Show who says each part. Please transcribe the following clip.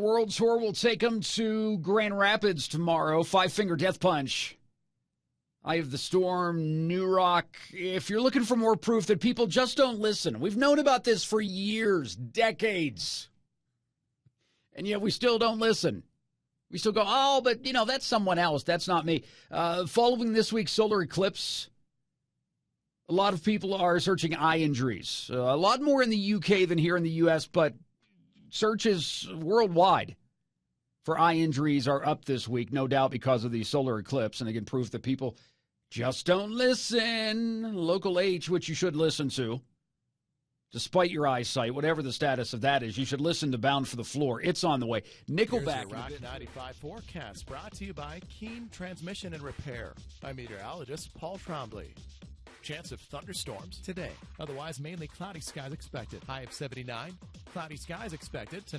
Speaker 1: World Tour will take them to Grand Rapids tomorrow. Five Finger Death Punch. Eye of the Storm, New Rock. If you're looking for more proof that people just don't listen, we've known about this for years, decades. And yet we still don't listen. We still go, oh, but, that's someone else. That's not me. Following this week's solar eclipse, a lot of people are searching eye injuries. A lot more in the UK than here in the U.S., but searches worldwide for eye injuries are up this week, no doubt because of the solar eclipse. And again, proof that people just don't listen. Local H, which you should listen to, despite your eyesight, whatever the status of that is, you should listen to Bound for the Floor. It's on the way. Nickelback.
Speaker 2: Here's your Rock 95 forecast brought to you by Keen Transmission and Repair by meteorologist Paul Trombley. Chance of thunderstorms today. Otherwise, mainly cloudy skies expected. High of 79. Cloudy skies expected tonight.